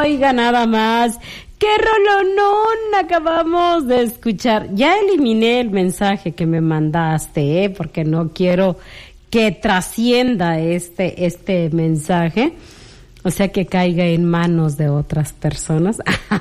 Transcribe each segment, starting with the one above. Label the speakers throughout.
Speaker 1: Oiga, nada más. ¡Qué rolonón acabamos de escuchar! Ya eliminé el mensaje que me mandaste, porque no quiero que trascienda este mensaje. O sea, que caiga en manos de otras personas.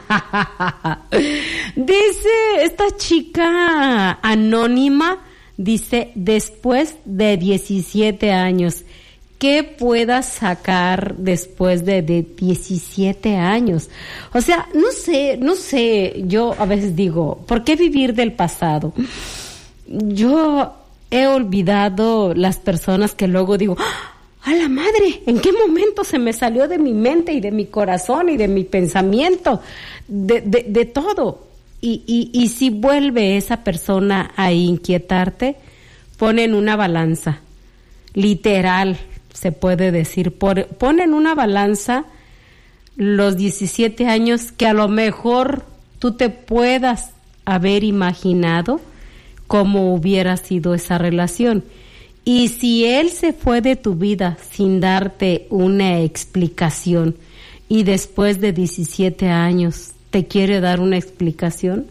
Speaker 1: Dice esta chica anónima, dice, después de 17 años, ¿qué puedas sacar después de 17 años? O sea, no sé, yo a veces digo, ¿por qué vivir del pasado? Yo he olvidado las personas que luego digo, ¡a la madre! ¿En qué momento se me salió de mi mente y de mi corazón y de mi pensamiento? De todo. Y si vuelve esa persona a inquietarte, pon en una balanza. Literal, se puede decir. Pon en una balanza los 17 años que a lo mejor tú te puedas haber imaginado cómo hubiera sido esa relación. Y si él se fue de tu vida sin darte una explicación y después de 17 años te quiere dar una explicación,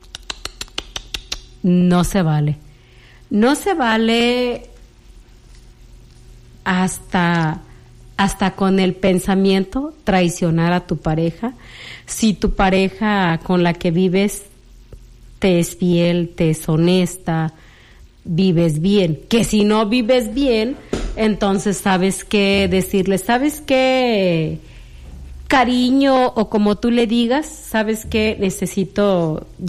Speaker 1: no se vale. No se vale hasta con el pensamiento traicionar a tu pareja. Si tu pareja con la que vives te es fiel, te es honesta, vives bien, que si no vives bien, entonces sabes qué decirle, sabes qué, cariño, o como tú le digas, sabes qué, necesito